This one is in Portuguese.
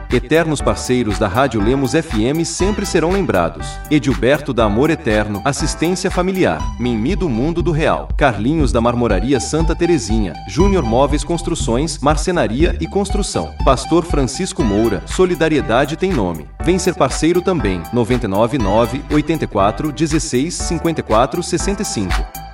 Eternos parceiros da Rádio Lemos FM sempre serão lembrados. Edilberto da Amor Eterno, Assistência Familiar. Mimi do Mundo do Real. Carlinhos da Marmoraria Santa Terezinha. Júnior Móveis Construções, Marcenaria e Construção. Pastor Francisco Moura, Solidariedade tem nome. Vem ser parceiro também. 999 84 16 54 65.